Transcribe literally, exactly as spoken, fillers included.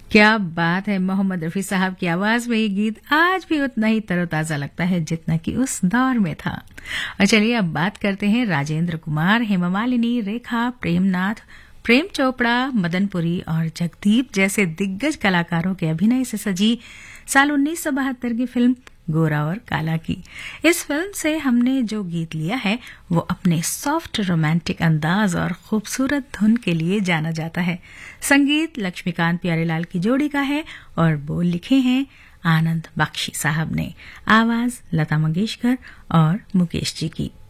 क्या बात है, मोहम्मद रफी साहब की आवाज में ये गीत आज भी उतना ही तरोताजा लगता है जितना कि उस दौर में था। और चलिए अब बात करते हैं राजेंद्र कुमार, हेमा मालिनी, रेखा, प्रेमनाथ, प्रेम चोपड़ा, मदनपुरी और जगदीप जैसे दिग्गज कलाकारों के अभिनय से सजी साल उन्नीस सौ बहत्तर की फिल्म गोरा और काला की। इस फिल्म से हमने जो गीत लिया है वो अपने सॉफ्ट रोमांटिक अंदाज और खूबसूरत धुन के लिए जाना जाता है। संगीत लक्ष्मीकांत प्यारेलाल की जोड़ी का है और बोल लिखे हैं आनंद बख्शी साहब ने, आवाज लता मंगेशकर और मुकेश जी की।